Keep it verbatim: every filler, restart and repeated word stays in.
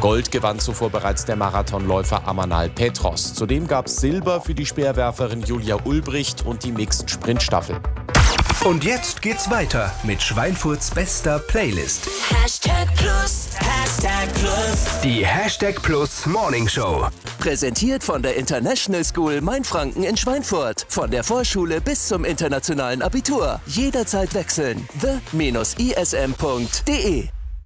Gold gewann zuvor bereits der Marathonläufer Amanal Petros. Zudem gab es Silber für die Speerwerferin Julia Ulbricht und die Mixed-Sprint-Staffel. Und jetzt geht's weiter mit Schweinfurts bester Playlist. Hashtag Plus, Hashtag Plus. Die Hashtag Plus Morning Show. Präsentiert von der International School Mainfranken in Schweinfurt. Von der Vorschule bis zum internationalen Abitur. Jederzeit wechseln. the Bindestrich i s m punkt d e